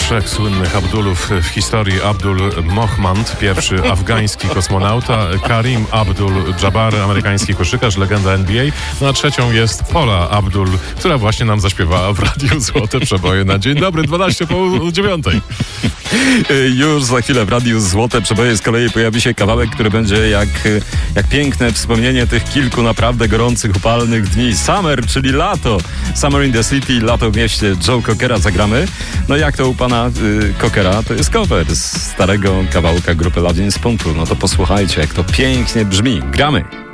trzech słynnych Abdulów w historii. Abdul Mohmand, pierwszy afgański kosmonauta, Karim Abdul-Jabbar, amerykański koszykarz, legenda NBA. No a trzecią jest Paula Abdul, która właśnie nam zaśpiewała w Radiu Złote Przeboje na dzień dobry, 12 po 9. Już za chwilę w Radiu Złote Przeboje z kolei pojawi się kawałek, który będzie jak piękne wspomnienie tych kilku naprawdę gorących, upalnych dni. Summer, czyli lato. Summer in the City, lato w mieście. Joe Cockera zagramy. No jak to u pana Cockera? To jest cover z starego kawałka grupy Latin Spoonful. No to posłuchajcie, jak to pięknie brzmi. Gramy!